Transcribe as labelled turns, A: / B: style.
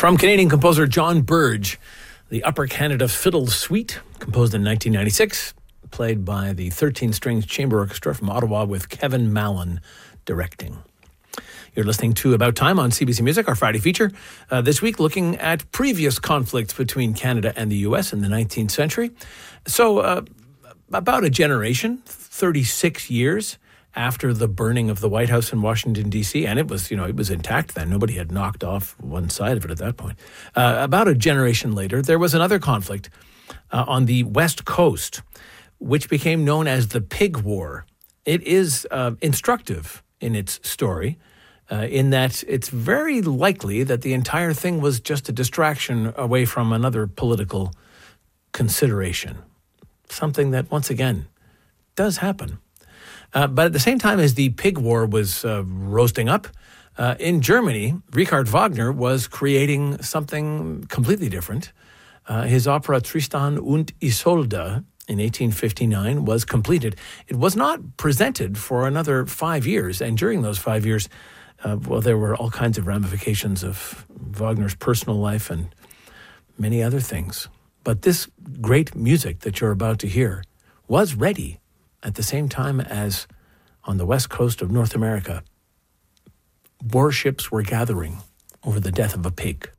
A: From Canadian composer John Burge, the Upper Canada Fiddle Suite, composed in 1996, played by the 13-string chamber orchestra from Ottawa with Kevin Mallon directing. You're listening to About Time on CBC Music, our Friday feature. This week, looking at previous conflicts between Canada and the U.S. in the 19th century. So, about a generation, 36 years after the burning of the White House in Washington, D.C., and it was intact then. Nobody had knocked off one side of it at that point. About a generation later, there was another conflict on the West Coast, which became known as the Pig War. It is instructive in its story, in that it's very likely that the entire thing was just a distraction away from another political consideration. Something that, once again, does happen. But at the same time as the Pig War was roasting up, in Germany, Richard Wagner was creating something completely different. His opera Tristan und Isolde in 1859 was completed. It was not presented for another 5 years, and during those 5 years, there were all kinds of ramifications of Wagner's personal life and many other things. But this great music that you're about to hear was ready at the same time as on the west coast of North America, warships were gathering over the death of a pig.